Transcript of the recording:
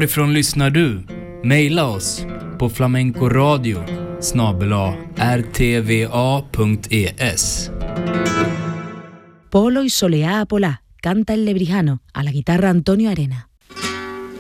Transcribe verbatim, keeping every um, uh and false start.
Varifrån lyssnar du? Maila oss på flamencoradio snabel-a r t v a punkt e s. Polo y Soleá Apolá, canta el lebrijano, a la guitarra Antonio Arena.